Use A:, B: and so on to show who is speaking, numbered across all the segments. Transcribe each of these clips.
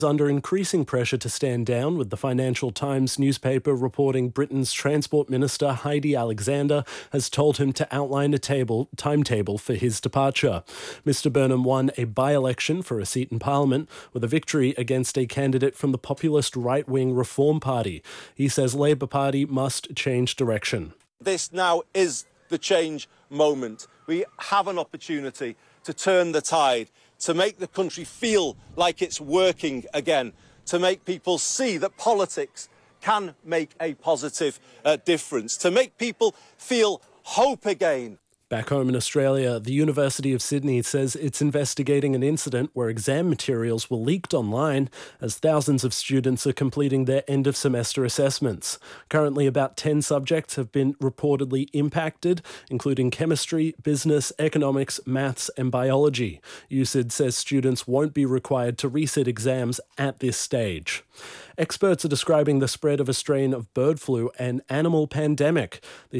A: Under increasing pressure to stand down, with the Financial Times newspaper reporting Britain's Transport Minister Heidi Alexander has told him to outline a timetable for his departure. Mr Burnham won a by-election for a seat in Parliament with a victory against a candidate from the populist right-wing Reform Party. He says Labour Party must change direction.
B: This now is the change moment. We have an opportunity to turn the tide, to make the country feel like it's working again, to make people see that politics can make a positive difference, to make people feel hope again.
A: Back home in Australia, the University of Sydney says it's investigating an incident where exam materials were leaked online as thousands of students are completing their end-of-semester assessments. Currently, about 10 subjects have been reportedly impacted, including chemistry, business, economics, maths and biology. USyd says students won't be required to resit exams at this stage. Experts are describing the spread of a strain of bird flu an animal pandemic. The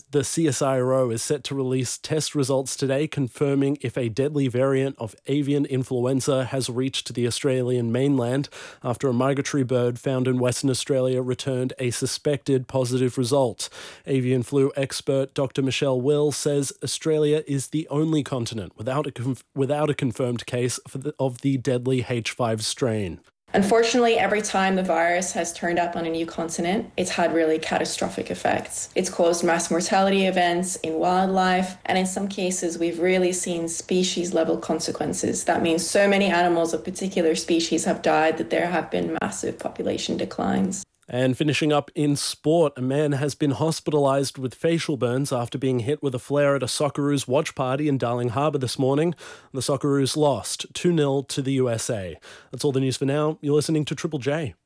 A: CSIRO is set to release test results today confirming if a deadly variant of avian influenza has reached the Australian mainland after a migratory bird found in Western Australia returned a suspected positive result. Avian flu expert Dr. Michelle Will says Australia is the only continent without a confirmed case of the deadly H5 strain.
C: Unfortunately, every time the virus has turned up on a new continent, it's had really catastrophic effects. It's caused mass mortality events in wildlife, and in some cases, we've really seen species-level consequences. That means so many animals of particular species have died that there have been massive population declines.
A: And finishing up in sport, a man has been hospitalised with facial burns after being hit with a flare at a Socceroos watch party in Darling Harbour this morning. The Socceroos lost 2-0 to the USA. That's all the news for now. You're listening to Triple J.